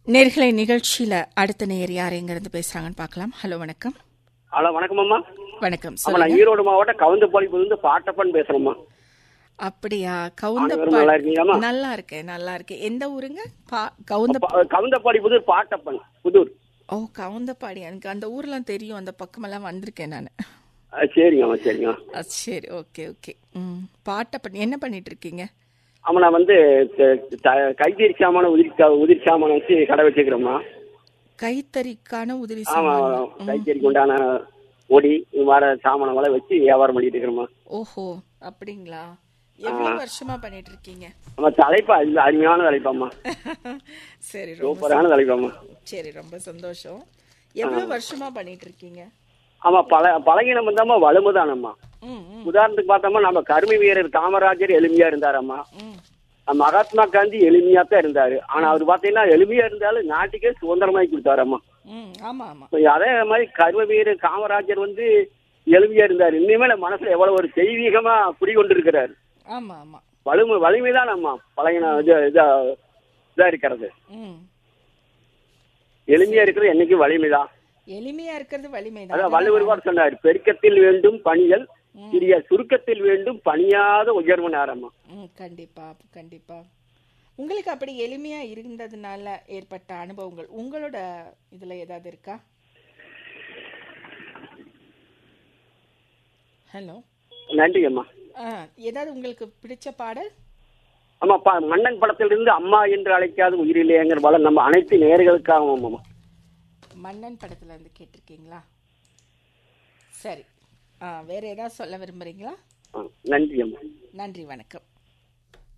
நேர்களை நிகழ்ச்சியில அடுத்த நேர் யார் எங்கிருந்து பேசுறாங்கன்னு பார்க்கலாம். ஹலோ வணக்கம். ஹலோ வணக்கம் அம்மா. வணக்கம். நான் ஈரோடு மாவட்டம் கவுந்தப்பாடியிலிருந்து பாட்டப்பன் பேசுறேம்மா. அப்படியா? நல்லா இருக்கீங்களா? நல்லா இருக்கேன், நல்லா இருக்கேன். எந்த ஊருங்க? கவுந்தப்பாடி புதூர் பாட்டப்பன் புதூர். ஓ, கவுந்தப்பாடி. எனக்கு அந்த ஊர்லாம் தெரியும், அந்த பக்கமெல்லாம் வந்திருக்கேன் நான். சரிங்கம்மா சரிங்க. சரி, ஓகே ஓகே. பாட்டப்பன் என்ன பண்ணிட்டு இருக்கீங்க? ஆமா, நான் கைத்தறி சாமான உதிரி சாமான வச்சு கடை வச்சுக்கிறோம்மா. கைத்தறிக்கான உதிரி ஆமா, சாமான். கைத்தறிக்கு உண்டான ஒடி வர சாமானங்களை வச்சு வியாபாரம் பண்ணிட்டு இருக்கிறோம்மா. ஓஹோ, அப்படிங்களா? எவ்வளவு வருஷமா பண்ணிட்டு இருக்கீங்க? ஆமா, தலைப்பா இல்ல, அருமையான தலைப்பாம்மா. சரி, சூப்பரான தலைப்பாம்மா. சரி, ரொம்ப சந்தோஷம். எவ்வளவு வருஷமா பண்ணிட்டு இருக்கீங்க? ஆமா, பழகினம் வந்தாமா வலுமுதானம்மா. உதாரணத்துக்கு பார்த்தோம்னா நம்ம கருமி வீரர் காமராஜர் எளிமையா இருந்தாரம்மா. மகாத்மா காந்தி எளிமையா தான் இருந்தாரு. ஆனா அவர் பாத்தீங்கன்னா எளிமையா இருந்தாலும் நாட்டுக்கே சுதந்திரமாய் கொடுத்தாரம்மா. அதே மாதிரி கரும வீரர் காமராஜர் எளிமையா இருந்தாரு. இனிமேல மனசுல எவ்வளவு ஒரு தெய்வீகமா குடிகொண்டு இருக்கிறாரு. வலிமைதான் நம்ம பழகின இதா இருக்கிறது. எளிமையா இருக்கிறது என்னைக்கு வலிமைதான். எளிமையா இருக்கிறது வலிமைதான். அதான் வள்ளுவர் சொன்னார், பெருக்கத்தில் வேண்டும் பணிகள், சிறிய சுருக்கத்தில் வேண்டும் பணியாத உயர்வு நேரமா. கண்டிப்பா கண்டிப்பா. உங்களுக்கு அப்படி எளிமையா இருந்ததுனால ஏற்பட்ட அனுபவங்கள் உங்களோட இதுல ஏதாவது இருக்கா? ஹலோ. நன்றி அம்மா. ஏதாவது உங்களுக்கு பிடிச்ச பாடல்? ஆமா, மன்னன் படத்திலிருந்து அம்மா என்று அழைக்காத உயிரிலேங்கிற பாடல் நம்ம அனைத்து நேயர்களுக்காகவும் மன்னன் படத்துல இருந்து கேட்டிருக்கீங்களா? சரி, வேற ஏதாவது சொல்ல விரும்புறீங்களா? நன்றி அம்மா. நன்றி, வணக்கம்.